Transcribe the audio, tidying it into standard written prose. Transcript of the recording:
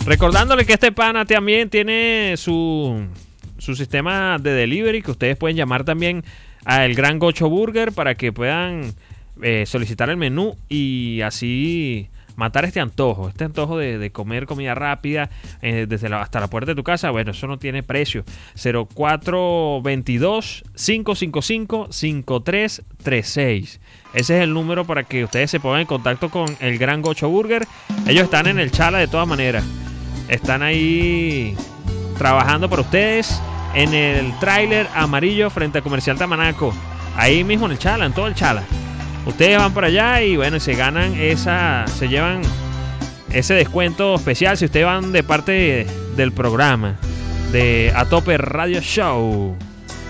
Recordándole que este pana también tiene su sistema de delivery, que ustedes pueden llamar también a El Gran Gocho Burger para que puedan solicitar el menú y así matar este antojo de comer comida rápida hasta la puerta de tu casa. Bueno, eso no tiene precio. 0422-555-5336. Ese es el número para que ustedes se pongan en contacto con El Gran Gocho Burger. Ellos están en el Chala de todas maneras. Están ahí trabajando para ustedes en el tráiler amarillo frente a Comercial Tamanaco. Ahí mismo en el Chala, en todo el Chala. Ustedes van para allá y bueno, se llevan ese descuento especial si ustedes van de parte del programa de A Tope Radio Show.